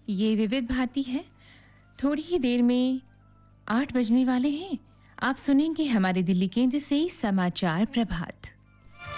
ये विविध भारती है। थोड़ी ही देर में 8 बजने वाले हैं। आप सुनेंगे हमारे दिल्ली केंद्र से समाचार प्रभात।